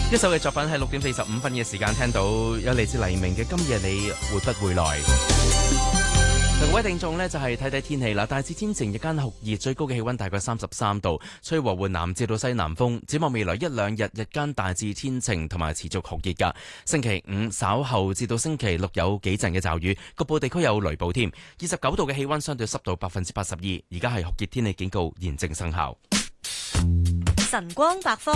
一首嘅作品喺6點45分嘅時間聽到，有嚟自黎明嘅《今夜你會不會來》。各位聽眾呢，就係睇睇天氣啦，大致天晴，日間酷熱，最高嘅氣溫大概33度，吹和緩南至到西南風。展望未來一兩日，日間大致天晴同埋持續酷熱噶。星期五稍後至到星期六有幾陣嘅驟雨，局部地區有雷暴添。29度嘅氣溫，相對濕度82%，而家係酷熱天氣警告現正生效。 晨光百科。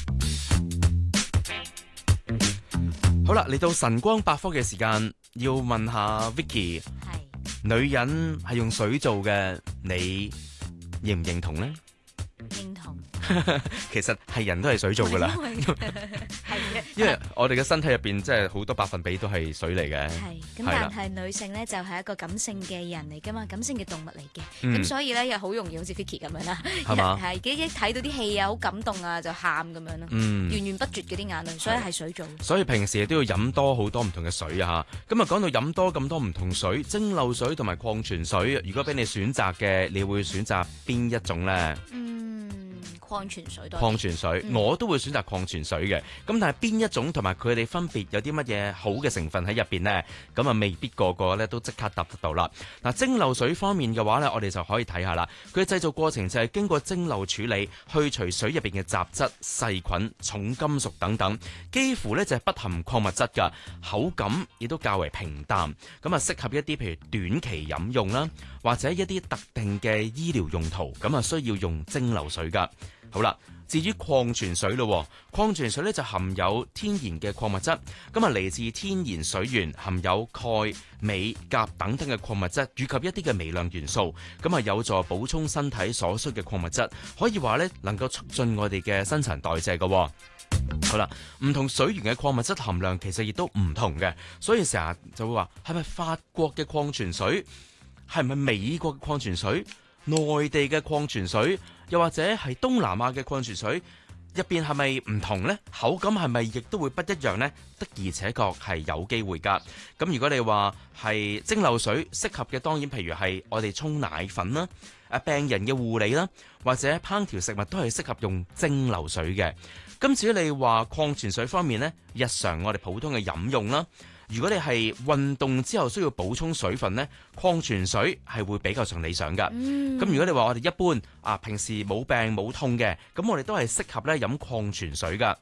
好啦，嚟到晨光百科嘅時間，要問下 Vicky。女人係用水做嘅，你認唔認同呢？ 認同。 其實係人都係水做噶啦，因為我哋嘅身體入邊即係好多百分比都係水嚟嘅。 係咁，但係女性咧就係一個感性嘅人嚟噶嘛，感性嘅動物嚟嘅。咁所以咧又好容易好似 Vicky 咁樣啦， 係嘛？ 係一睇到啲戲啊，好感動啊，就喊咁樣咯，源源不絕嗰啲眼淚，所以係水做。所以平時都要飲多好多唔同嘅水啊！咁啊講到飲多咁多唔同水，蒸餾水同埋礦泉水，如果俾你選擇嘅，你會選擇邊一種呢？ 礦泉水多。 礦泉水，我都會選擇礦泉水嘅。咁但係邊一種同埋佢哋分別有啲乜嘢好嘅成分喺入邊呢？咁啊未必個個咧都即刻答得到啦。嗱，蒸餾水方面嘅話呢，我哋就可以睇下啦。佢嘅製造過程就係經過蒸餾處理，去除水入邊嘅雜質、細菌、重金屬等等，幾乎呢就係不含礦物質㗎，口感亦都較為平淡。咁啊適合一啲譬如短期飲用啦，或者一啲特定嘅醫療用途，咁啊需要用蒸餾水㗎。好啦，至於礦泉水咯，礦泉水咧就含有天然嘅礦物質，咁啊嚟自天然水源，含有鈣、鎂、鉀等等嘅礦物質，以及一啲嘅微量元素，咁啊有助補充身體所需嘅礦物質，可以話咧能夠促進我哋嘅新陳代謝嘅。好啦，唔同水源嘅礦物質含量其實亦都唔同嘅，所以成日就會話係咪法國嘅礦泉水，係咪美國嘅礦泉水，內地嘅礦泉水，又或者係東南亞嘅礦泉水入邊係咪唔同呢？口感係咪亦都會不一樣呢？的而且確係有機會㗎。咁如果你話係蒸餾水適合嘅，當然譬如係我哋沖奶粉啦、病人嘅護理啦，或者烹調食物都係適合用蒸餾水嘅。咁至於你話礦泉水方面呢，日常我哋普通嘅飲用啦。如果你係運動之後需要補充水分呢，礦泉水係會比較上理想噶。咁如果你話我哋一般平時冇病冇痛嘅，咁我哋都係適合咧飲礦泉水噶。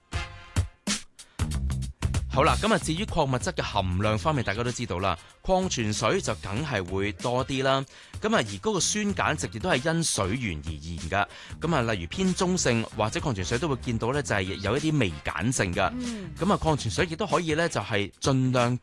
好啦，咁啊至於礦物質嘅含量方面，大家都知道啦，礦泉水就梗係會多啲啦。咁啊而嗰個酸鹼值亦都係因水源而言噶。咁啊例如偏中性或者礦泉水都會見到咧，就係有一啲微鹼性噶。咁啊礦泉水亦都可以咧就係盡量